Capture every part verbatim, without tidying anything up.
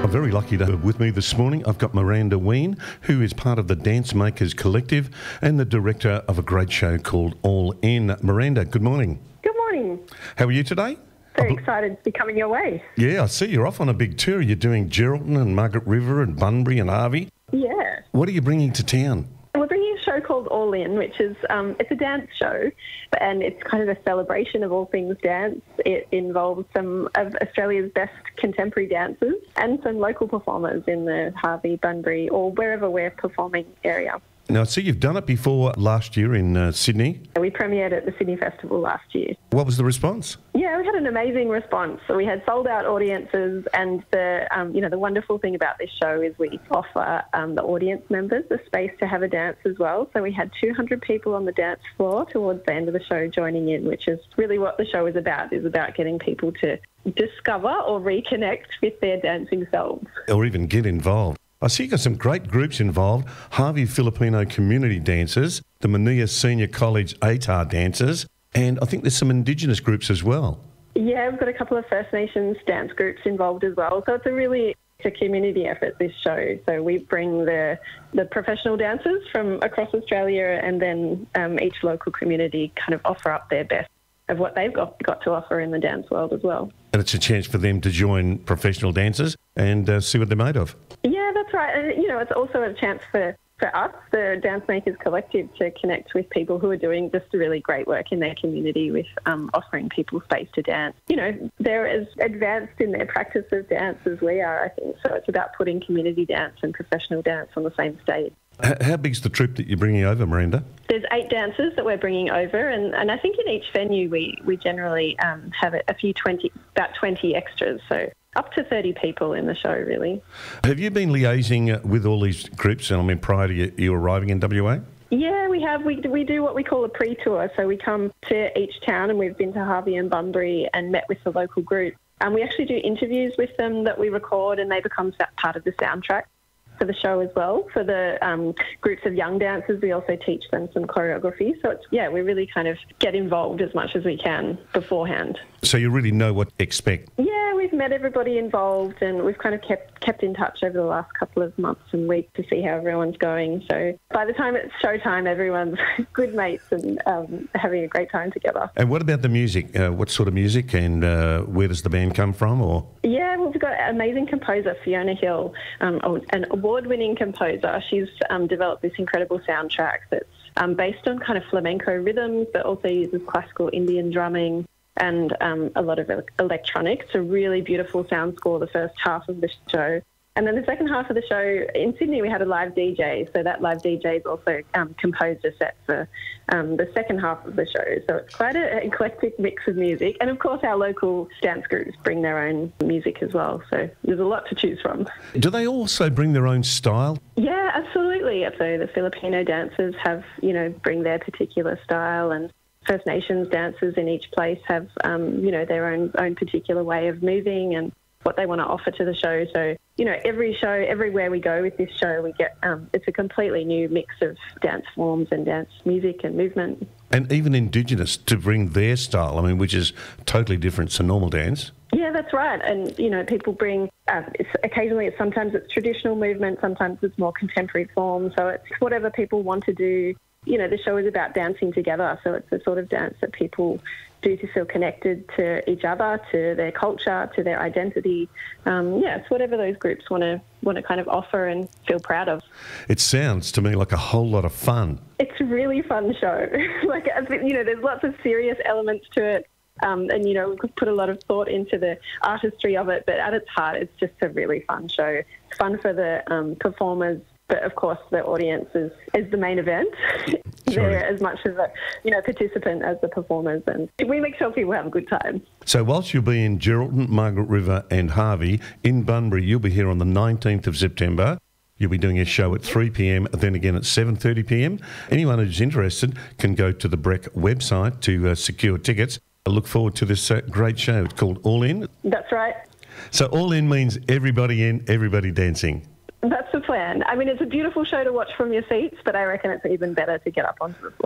I'm very lucky to have with me this morning. I've got Miranda Ween, who is part of the Dance Makers Collective and the director of a great show called All In. Miranda, good morning. Good morning. How are you today? Very excited to be coming your way. Yeah, I see you're off on a big tour. You're doing Geraldton and Margaret River and Bunbury and Harvey. Yeah. What are you bringing to town? We're bringing a show called All In, which is um, it's a dance show, and it's kind of a celebration of all things dance. It involves some of Australia's best contemporary dancers and some local performers in the Harvey, Bunbury, or wherever we're performing area. Now, I see you've done it before last year in uh, Sydney. We premiered at the Sydney Festival last year. What was the response? Yeah, we had an amazing response. So we had sold-out audiences, and the um, you know the wonderful thing about this show is we offer um, the audience members a space to have a dance as well. So we had two hundred people on the dance floor towards the end of the show joining in, which is really what the show is about, is about getting people to discover or reconnect with their dancing selves. Or even get involved. I see you've got some great groups involved. Harvey Filipino Community Dancers, the Manilla Senior College A T A R dancers, and I think there's some Indigenous groups as well. Yeah, we've got a couple of First Nations dance groups involved as well. So it's a really it's a community effort, this show. So we bring the the professional dancers from across Australia, and then um, each local community kind of offer up their best of what they've got, got to offer in the dance world as well. And it's a chance for them to join professional dancers and uh, see what they're made of. Yeah, that's right. And, you know, it's also a chance for, for us, the Dance Makers Collective, to connect with people who are doing just really great work in their community with um, offering people space to dance. You know, they're as advanced in their practice of dance as we are, I think. So it's about putting community dance and professional dance on the same stage. How big's the troupe that you're bringing over, Miranda? There's eight dancers that we're bringing over, and, and I think in each venue we, we generally um, have a, a few twenty, about twenty extras, so up to thirty people in the show, really. Have you been liaising with all these groups, I mean, prior to you, you arriving in W A? Yeah, we have. We, we do what we call a pre-tour, so we come to each town, and we've been to Harvey and Bunbury and met with the local group. And we actually do interviews with them that we record, and they become part of the soundtrack for the show as well. For the um, groups of young dancers, we also teach them some choreography. So it's, yeah, we really kind of get involved as much as we can beforehand. So you really know what to expect? Yeah, we've met everybody involved, and we've kind of kept kept in touch over the last couple of months and weeks to see how everyone's going. So by the time it's showtime, everyone's good mates and um, having a great time together. And what about the music? Uh, what sort of music, and uh, where does the band come from? Or Yeah, well, we've got an amazing composer, Fiona Hill, um, an award-winning composer. She's um, developed this incredible soundtrack that's um, based on kind of flamenco rhythms, but also uses classical Indian drumming and um, a lot of electronic. It's a really beautiful sound score, the first half of the show. And then the second half of the show, in Sydney, we had a live D J. So that live D J's also um, composed a set for um, the second half of the show. So it's quite an eclectic mix of music. And, of course, our local dance groups bring their own music as well. So there's a lot to choose from. do they also bring their own style? Yeah, absolutely. So the Filipino dancers have, you know, bring their particular style, and First Nations dancers in each place have, um, you know, their own own particular way of moving and what they want to offer to the show. So, you know, every show, everywhere we go with this show, we get, um, it's a completely new mix of dance forms and dance music and movement. And even Indigenous to bring their style, I mean, which is totally different to normal dance. Yeah, that's right. And, you know, people bring, uh, it's, occasionally it's sometimes it's traditional movement, sometimes it's more contemporary form. So it's whatever people want to do. You know, the show is about dancing together, so it's the sort of dance that people do to feel connected to each other, to their culture, to their identity. Um, yeah, it's whatever those groups want to want to kind of offer and feel proud of. It sounds to me like a whole lot of fun. It's a really fun show. like, you know, there's lots of serious elements to it. Um, and, you know, we've put a lot of thought into the artistry of it, but at its heart, it's just a really fun show. It's fun for the um, performers. But, of course, the audience is, is the main event. They're as much of a, you know, participant as the performers. And we make sure people have a good time. So whilst you'll be in Geraldton, Margaret River and Harvey, in Bunbury, you'll be here on the nineteenth of September. You'll be doing a show at three p.m, then again at seven thirty p.m. Anyone who's interested can go to the Breck website to uh, secure tickets. I look forward to this uh, great show. It's called All In. That's right. So All In means everybody in, everybody dancing. That's the plan. I mean, it's a beautiful show to watch from your seats, but I reckon it's even better to get up onto the floor.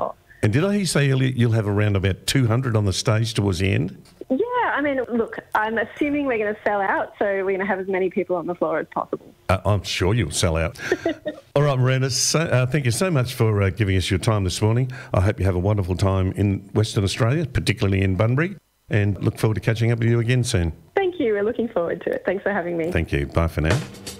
And did I hear you say earlier you'll have around about two hundred on the stage towards the end? Yeah, I mean, look, I'm assuming we're going to sell out, so we're going to have as many people on the floor as possible. Uh, I'm sure you'll sell out. All right, Miranda, so, uh, thank you so much for uh, giving us your time this morning. I hope you have a wonderful time in Western Australia, particularly in Bunbury, and look forward to catching up with you again soon. Thank you. We're looking forward to it. Thanks for having me. Thank you. Bye for now.